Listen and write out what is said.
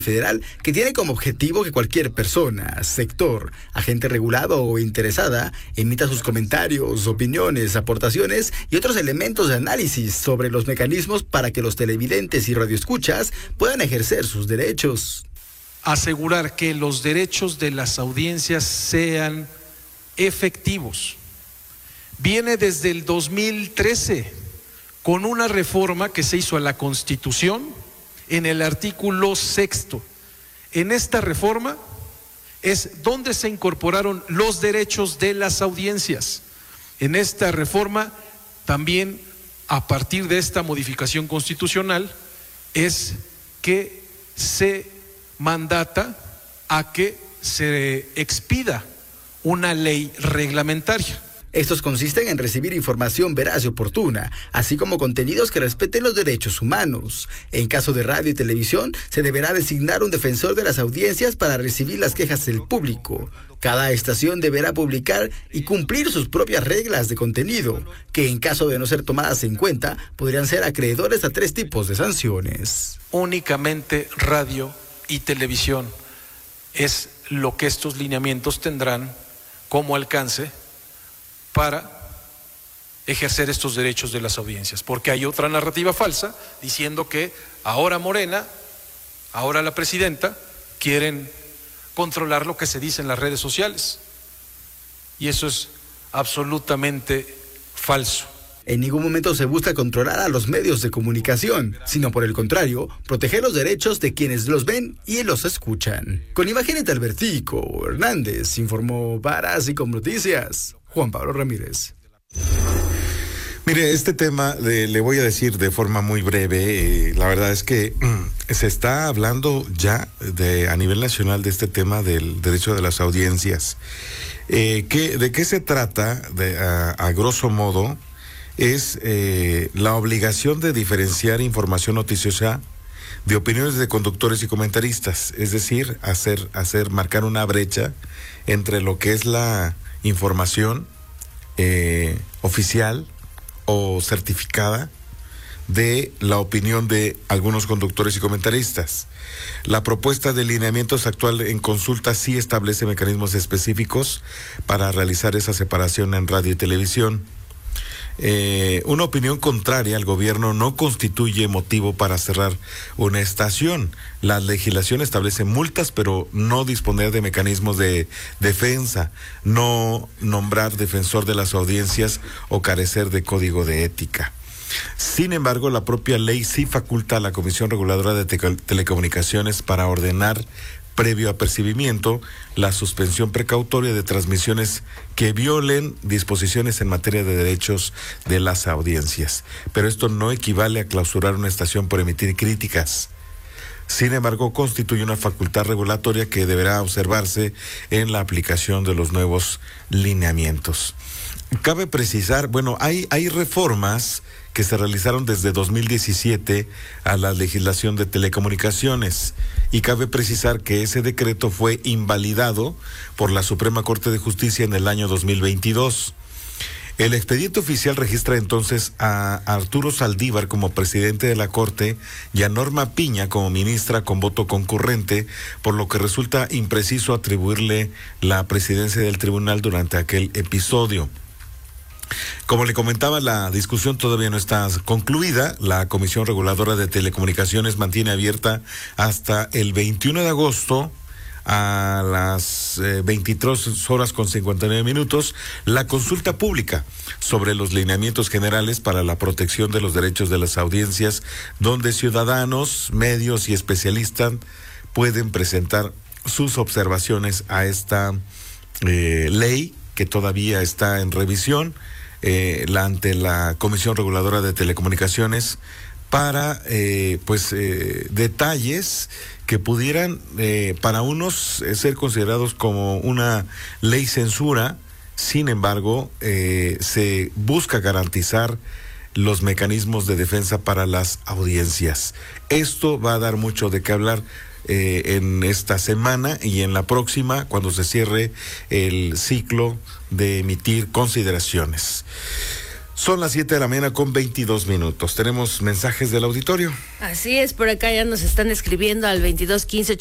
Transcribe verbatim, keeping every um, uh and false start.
Federal, que tiene como objetivo que cualquier persona, sector, agente regulado o interesada emita sus comentarios, opiniones, aportaciones y otros elementos de análisis sobre los mecanismos para que los televidentes y radioescuchas puedan ejercer sus derechos. Asegurar que los derechos de las audiencias sean efectivos. Viene desde el dos mil trece con una reforma que se hizo a la Constitución en el artículo sexto. En esta reforma es donde se incorporaron los derechos de las audiencias. En esta reforma también, a partir de esta modificación constitucional, es que se mandata a que se expida una ley reglamentaria. Estos consisten en recibir información veraz y oportuna, así como contenidos que respeten los derechos humanos. En caso de radio y televisión, se deberá designar un defensor de las audiencias para recibir las quejas del público. Cada estación deberá publicar y cumplir sus propias reglas de contenido, que en caso de no ser tomadas en cuenta, podrían ser acreedores a tres tipos de sanciones. Únicamente radio y televisión es lo que estos lineamientos tendrán como alcance para ejercer estos derechos de las audiencias, porque hay otra narrativa falsa diciendo que ahora Morena, ahora la presidenta, quieren controlar lo que se dice en las redes sociales, y eso es absolutamente falso. En ningún momento se busca controlar a los medios de comunicación, sino por el contrario, proteger los derechos de quienes los ven y los escuchan. Con imágenes de Albertico Hernández, informó para Así Como Noticias, Juan Pablo Ramírez. Mire, este tema de, le voy a decir de forma muy breve, eh, la verdad es que mm, se está hablando ya de a nivel nacional de este tema del derecho de las audiencias. Eh, ¿qué, ¿De qué se trata? De, a, a grosso modo, es eh, la obligación de diferenciar información noticiosa de opiniones de conductores y comentaristas, es decir, hacer, hacer marcar una brecha entre lo que es la información eh, oficial o certificada de la opinión de algunos conductores y comentaristas. La propuesta de lineamientos actual en consulta sí establece mecanismos específicos para realizar esa separación en radio y televisión. Eh, una opinión contraria al gobierno no constituye motivo para cerrar una estación. La legislación establece multas, pero no disponer de mecanismos de defensa, no nombrar defensor de las audiencias o carecer de código de ética. Sin embargo, la propia ley sí faculta a la Comisión Reguladora de Te- Telecomunicaciones para ordenar, previo apercibimiento, la suspensión precautoria de transmisiones que violen disposiciones en materia de derechos de las audiencias. Pero esto no equivale a clausurar una estación por emitir críticas. Sin embargo, constituye una facultad regulatoria que deberá observarse en la aplicación de los nuevos lineamientos. Cabe precisar, bueno, hay, hay reformas que se realizaron desde dos mil diecisiete a la legislación de telecomunicaciones, y cabe precisar que ese decreto fue invalidado por la Suprema Corte de Justicia en el año dos mil veintidós. El expediente oficial registra entonces a Arturo Saldívar como presidente de la Corte y a Norma Piña como ministra con voto concurrente, por lo que resulta impreciso atribuirle la presidencia del tribunal durante aquel episodio. Como le comentaba, la discusión todavía no está concluida. La Comisión Reguladora de Telecomunicaciones mantiene abierta hasta el veintiuno de agosto a las eh, veintitrés horas con cincuenta y nueve minutos la consulta pública sobre los lineamientos generales para la protección de los derechos de las audiencias, donde ciudadanos, medios y especialistas pueden presentar sus observaciones a esta eh, ley que todavía está en revisión eh, la, ante la Comisión Reguladora de Telecomunicaciones para eh, pues eh, detalles que pudieran eh, para unos eh, ser considerados como una ley censura. Sin embargo, eh, se busca garantizar los mecanismos de defensa para las audiencias. Esto va a dar mucho de qué hablar eh, en esta semana y en la próxima, cuando se cierre el ciclo de emitir consideraciones. Son las siete de la mañana con veintidós minutos. Tenemos mensajes del auditorio. Así es, por acá ya nos están escribiendo al veintidós quince